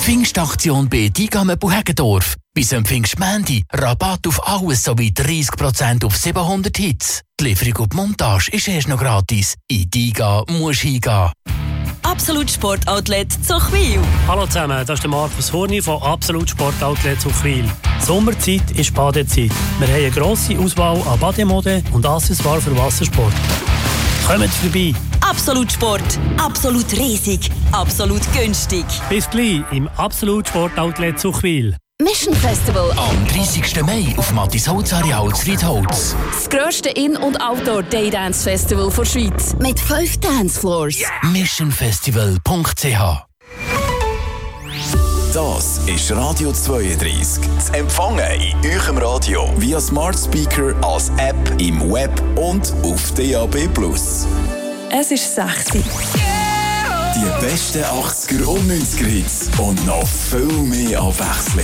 Pfingstaktion bei Digame Heggendorf. Bis am Pfingstmontag Rabatt auf alles sowie 30% auf 700 Hits. Die Lieferung und die Montage ist erst noch gratis. In Diga musst du hingehen. Absolut Sport Outlet Zuchwil. Hallo zusammen, das ist der Markus Horni von Absolut Sport Outlet Zuchwil. Sommerzeit ist Badezeit. Wir haben eine grosse Auswahl an Bademode und Accessoires für Wassersport. Kommt vorbei. Absolut Sport. Absolut riesig. Absolut günstig. Bis gleich im Absolut Sport Outlet Zuchwil. Mission Festival Am 30. Mai auf Mattisholz-Areal Riedholz. Das grösste In- und Outdoor-Daydance-Festival der Schweiz. Mit 5 Dancefloors. Yeah. Missionfestival.ch. Das ist Radio 32. Zu empfangen in eurem Radio via Smart Speaker, als App, im Web und auf DAB+. Es ist sexy. Die besten 80er und 90er Hits und noch viel mehr Abwechslung.